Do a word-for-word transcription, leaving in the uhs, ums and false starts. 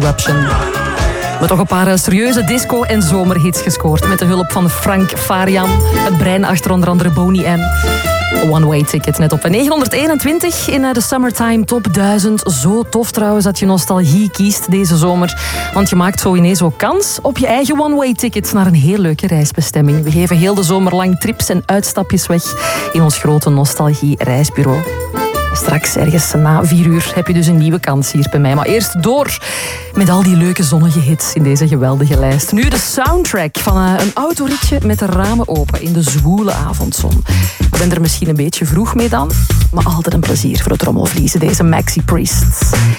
Eruption. We hebben toch een paar serieuze disco- en zomerhits gescoord. Met de hulp van Frank Farian. Het brein achter onder andere Boney M. One Way Ticket net op negenhonderdeenentwintig in de Summertime Top duizend. Zo tof trouwens dat je nostalgie kiest deze zomer. Want je maakt zo ineens ook kans op je eigen One Way Ticket naar een heel leuke reisbestemming. We geven heel de zomer lang trips en uitstapjes weg in ons grote nostalgie reisbureau. Straks ergens na vier uur heb je dus een nieuwe kans hier bij mij. Maar eerst door met al die leuke zonnige hits in deze geweldige lijst. Nu de soundtrack van een autoritje met de ramen open in de zwoele avondzon. Ik ben er misschien een beetje vroeg mee dan, maar altijd een plezier voor het rommelvliezen, deze Maxi Priest.